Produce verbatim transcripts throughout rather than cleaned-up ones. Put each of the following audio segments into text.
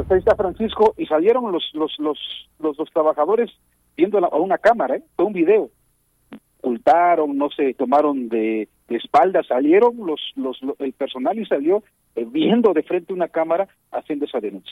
ahí está Francisco, y salieron los los los los, los trabajadores viendo la, a una cámara, ¿eh? Fue un video. Ocultaron, no se tomaron de, de espaldas, salieron los, los, los el personal y salió eh, viendo de frente una cámara haciendo esa denuncia.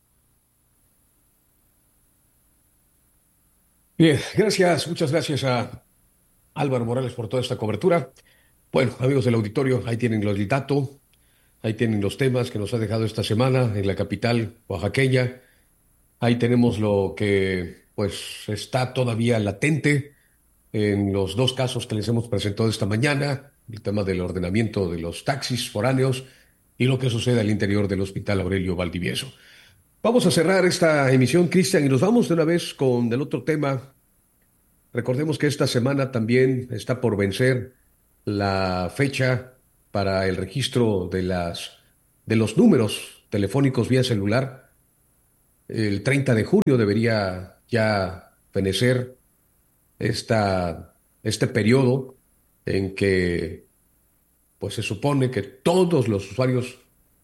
Bien, gracias, muchas gracias a Álvaro Morales por toda esta cobertura. Bueno, amigos del auditorio, ahí tienen los datos, ahí tienen los temas que nos ha dejado esta semana en la capital oaxaqueña. Ahí tenemos lo que pues está todavía latente en los dos casos que les hemos presentado esta mañana, el tema del ordenamiento de los taxis foráneos y lo que sucede al interior del Hospital Aurelio Valdivieso. Vamos a cerrar esta emisión, Cristian, y nos vamos de una vez con el otro tema. Recordemos que esta semana también está por vencer la fecha para el registro de las de los números telefónicos vía celular. El treinta de junio debería ya fenecer esta, este periodo en que pues se supone que todos los usuarios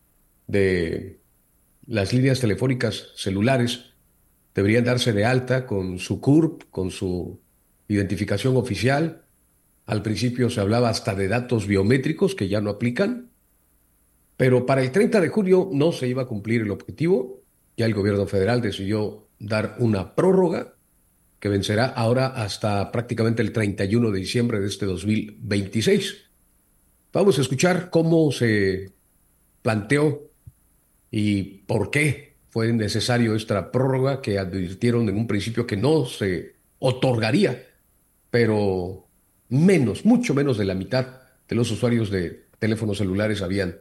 de las líneas telefónicas celulares deberían darse de alta con su C U R P, con su identificación oficial. Al principio se hablaba hasta de datos biométricos que ya no aplican, pero para el treinta de junio no se iba a cumplir el objetivo. Ya el gobierno federal decidió dar una prórroga que vencerá ahora hasta prácticamente el treinta y uno de diciembre de este dos mil veintiséis. Vamos a escuchar cómo se planteó y por qué fue necesario esta prórroga que advirtieron en un principio que no se otorgaría, pero menos, mucho menos de la mitad de los usuarios de teléfonos celulares habían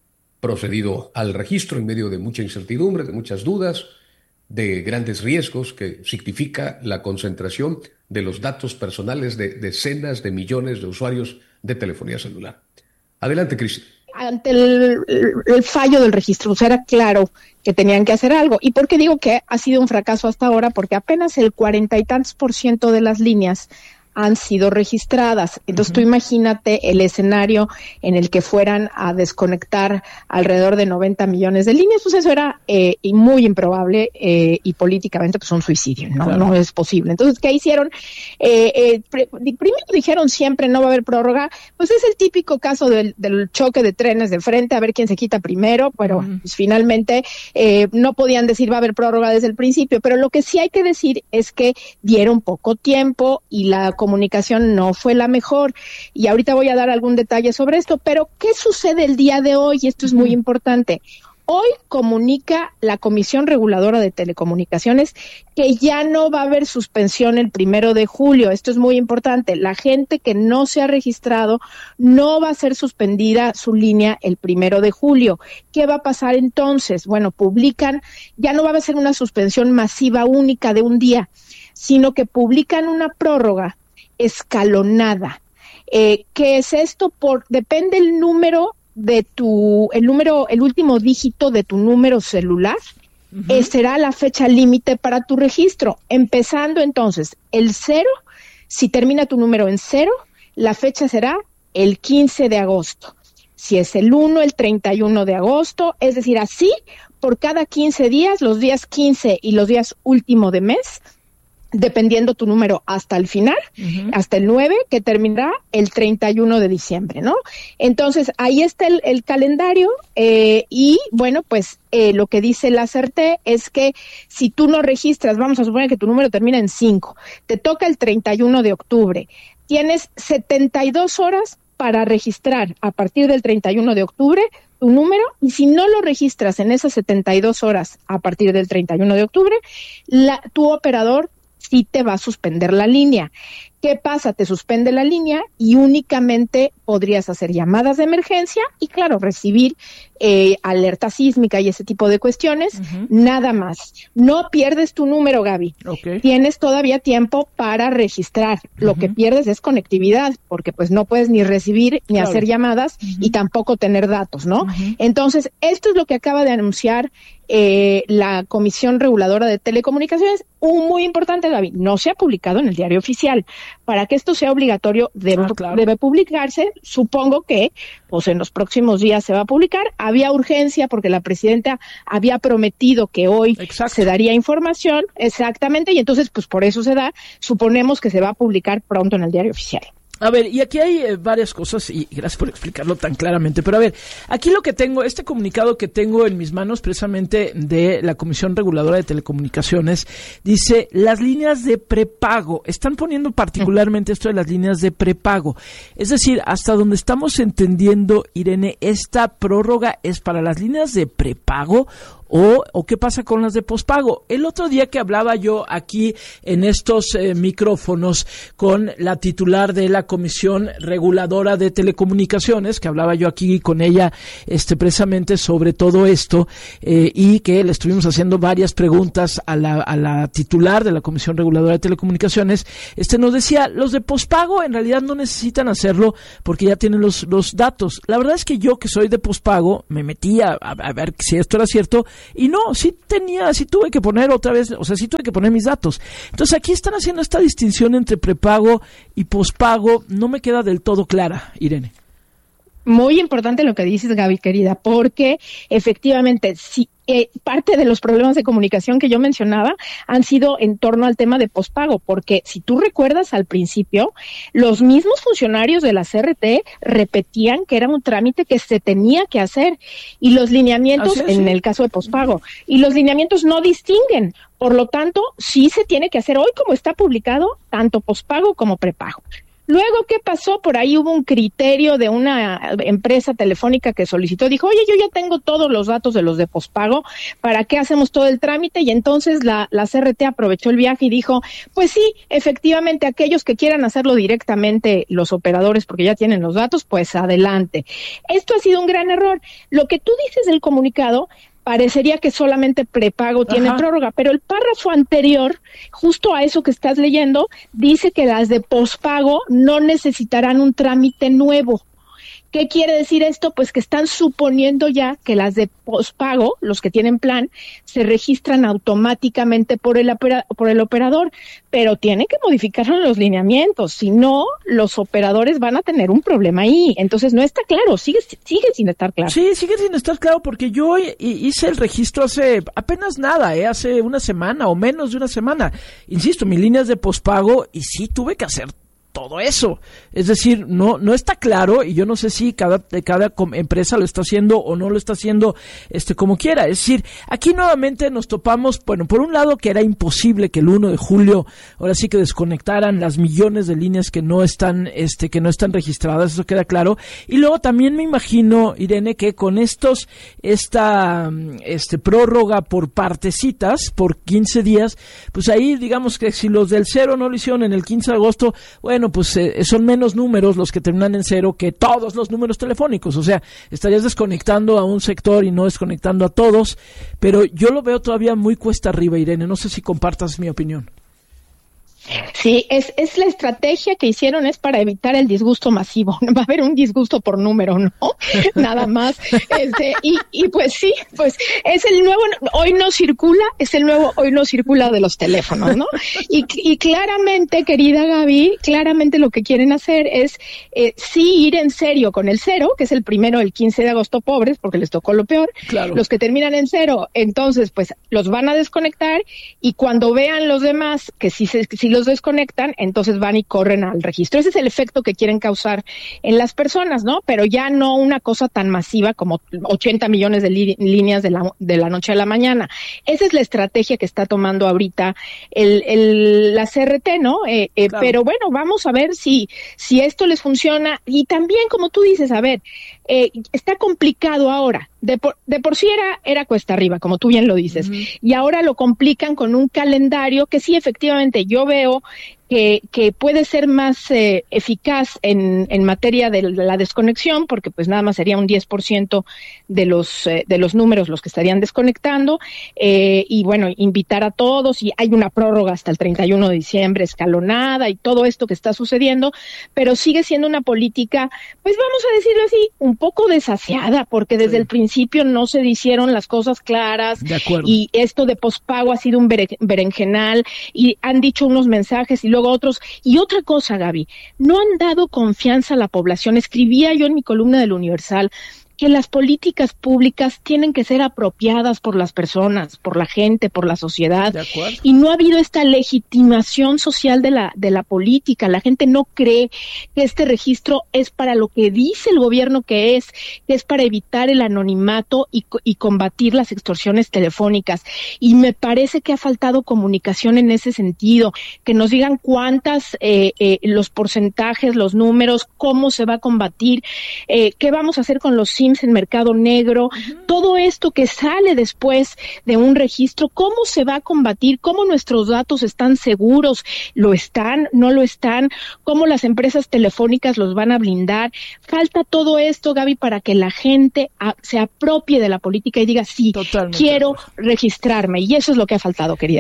procedido al registro en medio de mucha incertidumbre, de muchas dudas, de grandes riesgos que significa la concentración de los datos personales de decenas de millones de usuarios de telefonía celular. Adelante, Cris. Ante el, el fallo del registro, o sea, era claro que tenían que hacer algo. ¿Y por qué digo que ha sido un fracaso hasta ahora? Porque apenas el cuarenta y tantos por ciento de las líneas han sido registradas. Entonces, uh-huh. tú imagínate el escenario en el que fueran a desconectar alrededor de noventa millones de líneas, pues eso era eh, muy improbable eh, y políticamente pues un suicidio, ¿no? Claro. No es posible. Entonces, ¿qué hicieron? Eh, eh, pr- primero dijeron siempre no va a haber prórroga, pues es el típico caso del, del choque de trenes de frente, a ver quién se quita primero, pero uh-huh. pues finalmente eh, no podían decir va a haber prórroga desde el principio, pero lo que sí hay que decir es que dieron poco tiempo y la comunicación no fue la mejor, y ahorita voy a dar algún detalle sobre esto, pero ¿qué sucede el día de hoy? Y esto es muy importante. Hoy comunica la Comisión Reguladora de Telecomunicaciones que ya no va a haber suspensión el primero de julio. Esto es muy importante. La gente que no se ha registrado no va a ser suspendida su línea el primero de julio. ¿Qué va a pasar entonces? Bueno, publican, ya no va a ser una suspensión masiva única de un día, sino que publican una prórroga escalonada. Eh, ¿Qué es esto? Por depende el número de tu, el número, el último dígito de tu número celular, uh-huh. eh, será la fecha límite para tu registro. Empezando entonces, el cero, si termina tu número en cero, la fecha será el quince de agosto. Si es el uno, el treinta y uno de agosto, es decir, así, por cada quince días, los días quince y los días último de mes, dependiendo tu número hasta el final, uh-huh. hasta el nueve, que terminará el treinta y uno de diciembre, ¿no? Entonces, ahí está el, el calendario, eh, y bueno, pues eh, lo que dice la C E R T E es que si tú no registras, vamos a suponer que tu número termina en cinco, te toca el treinta y uno de octubre, tienes setenta y dos horas para registrar a partir del treinta y uno de octubre tu número, y si no lo registras en esas setenta y dos horas a partir del treinta y uno de octubre, la, tu operador sí te va a suspender la línea. ¿Qué pasa? Te suspende la línea y únicamente podrías hacer llamadas de emergencia y, claro, recibir eh, alerta sísmica y ese tipo de cuestiones, uh-huh. nada más. No pierdes tu número, Gaby. Okay. Tienes todavía tiempo para registrar. Uh-huh. Lo que pierdes es conectividad, porque pues no puedes ni recibir ni claro. hacer llamadas uh-huh. y tampoco tener datos, ¿no? Uh-huh. Entonces, esto es lo que acaba de anunciar eh, la Comisión Reguladora de Telecomunicaciones. Un muy importante, Gaby, no se ha publicado en el diario oficial. para que esto sea obligatorio debe, ah, claro. debe publicarse. Supongo que pues en los próximos días se va a publicar. Había urgencia porque la presidenta había prometido que hoy Exacto. se daría información, exactamente, y entonces pues por eso se da. Suponemos que se va a publicar pronto en el Diario Oficial. A ver, y aquí hay eh, varias cosas, y gracias por explicarlo tan claramente, pero a ver, aquí lo que tengo, este comunicado que tengo en mis manos precisamente de la Comisión Reguladora de Telecomunicaciones, dice, las líneas de prepago, están poniendo particularmente esto de las líneas de prepago, es decir, hasta donde estamos entendiendo, Irene, esta prórroga es para las líneas de prepago, O, o qué pasa con las de pospago. El otro día que hablaba yo aquí en estos eh, micrófonos con la titular de la Comisión Reguladora de Telecomunicaciones, que hablaba yo aquí con ella este precisamente sobre todo esto, eh, y que le estuvimos haciendo varias preguntas a la, a la titular de la Comisión Reguladora de Telecomunicaciones, este nos decía, los de pospago en realidad no necesitan hacerlo porque ya tienen los, los datos. La verdad es que yo, que soy de pospago, me metí a, a, a ver si esto era cierto. Y no, sí tenía, sí tuve que poner otra vez, o sea, sí tuve que poner mis datos. Entonces aquí están haciendo esta distinción entre prepago y pospago, no me queda del todo clara, Irene. Muy importante lo que dices, Gaby, querida, porque efectivamente, si eh, parte de los problemas de comunicación que yo mencionaba han sido en torno al tema de pospago, porque si tú recuerdas al principio, los mismos funcionarios de la C R T repetían que era un trámite que se tenía que hacer, y los lineamientos, en sí. el caso de pospago, y los lineamientos no distinguen. Por lo tanto, sí se tiene que hacer hoy, como está publicado, tanto pospago como prepago. Luego, ¿qué pasó? Por ahí hubo un criterio de una empresa telefónica que solicitó, dijo, oye, yo ya tengo todos los datos de los de pospago, ¿para qué hacemos todo el trámite? Y entonces la, la C R T aprovechó el viaje y dijo, pues sí, efectivamente, aquellos que quieran hacerlo directamente, los operadores, porque ya tienen los datos, pues adelante. Esto ha sido un gran error. Lo que tú dices del comunicado, parecería que solamente prepago tiene Ajá. prórroga, pero el párrafo anterior, justo a eso que estás leyendo, dice que las de pospago no necesitarán un trámite nuevo. ¿Qué quiere decir esto? Pues que están suponiendo ya que las de pospago, los que tienen plan, se registran automáticamente por el, opera, por el operador, pero tienen que modificar los lineamientos, si no, los operadores van a tener un problema ahí. Entonces no está claro, sigue, sigue sin estar claro. Sí, sigue sin estar claro, porque yo hice el registro hace apenas nada, ¿eh? hace una semana o menos de una semana. Insisto, mis líneas de pospago, y sí tuve que hacer todo eso, es decir, no no está claro, y yo no sé si cada cada empresa lo está haciendo o no lo está haciendo este como quiera. Es decir, aquí nuevamente nos topamos, bueno, por un lado que era imposible que el uno de julio ahora sí que desconectaran las millones de líneas que no están este que no están registradas, eso queda claro, y luego también me imagino, Irene, que con estos esta este prórroga por partecitas por quince días, pues ahí digamos que si los del cero no lo hicieron en el quince de agosto, bueno, pues eh, son menos números los que terminan en cero que todos los números telefónicos, o sea, estarías desconectando a un sector y no desconectando a todos, pero yo lo veo todavía muy cuesta arriba, Irene, no sé si compartas mi opinión. Sí, es, es la estrategia que hicieron, es para evitar el disgusto masivo. Va a haber un disgusto por número, ¿no? Nada más. Este, y, y pues sí, pues es el nuevo, hoy no circula, es el nuevo hoy no circula de los teléfonos, ¿no? Y, y claramente, querida Gaby, claramente lo que quieren hacer es eh, sí ir en serio con el cero, que es el primero, el quince de agosto, pobres, porque les tocó lo peor. Claro. Los que terminan en cero, entonces, pues los van a desconectar, y cuando vean los demás que sí se, si los desconectan, entonces van y corren al registro. Ese es el efecto que quieren causar en las personas, ¿no? Pero ya no una cosa tan masiva como ochenta millones de li- líneas de la, de la noche a la mañana. Esa es la estrategia que está tomando ahorita el, el, la C R T, ¿no? Eh, eh, claro. Pero bueno, vamos a ver si, si esto les funciona. Y también, como tú dices, a ver, eh, está complicado ahora. De por, de por sí era, era cuesta arriba, como tú bien lo dices, uh-huh. y ahora lo complican con un calendario que sí, efectivamente, yo veo que, que puede ser más eh, eficaz en, en materia de la desconexión, porque pues nada más sería un diez por ciento de los, eh, de los números los que estarían desconectando, eh, y bueno, invitar a todos, y hay una prórroga hasta el treinta y uno de diciembre escalonada, y todo esto que está sucediendo, pero sigue siendo una política, pues vamos a decirlo así, un poco desasiada, porque desde sí. el principio principio no se hicieron las cosas claras, y esto de pospago ha sido un berenjenal, y han dicho unos mensajes y luego luego otros. Y otra cosa, Gaby, no han dado confianza a la población. Escribía yo en mi columna del Universal que las políticas públicas tienen que ser apropiadas por las personas, por la gente, por la sociedad. De acuerdo. Y no ha habido esta legitimación social de la de la política. La gente no cree que este registro es para lo que dice el gobierno que es, que es para evitar el anonimato y, y combatir las extorsiones telefónicas. Y me parece que ha faltado comunicación en ese sentido, que nos digan cuántas, eh, eh, los porcentajes, los números, cómo se va a combatir, eh, qué vamos a hacer con los en mercado negro, uh-huh. Todo esto que sale después de un registro, ¿cómo se va a combatir? ¿Cómo nuestros datos están seguros? ¿Lo están? ¿No lo están? ¿Cómo las empresas telefónicas los van a blindar? Falta todo esto, Gaby, para que la gente a, se apropie de la política y diga, sí, Totalmente quiero registrarme. Y eso es lo que ha faltado, querida.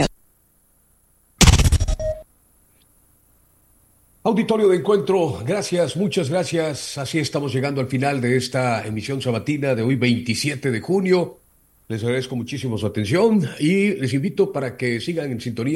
Auditorio de Encuentro, gracias, muchas gracias. Así estamos llegando al final de esta emisión sabatina de hoy, veintisiete de junio. Les agradezco muchísimo su atención y les invito para que sigan en sintonía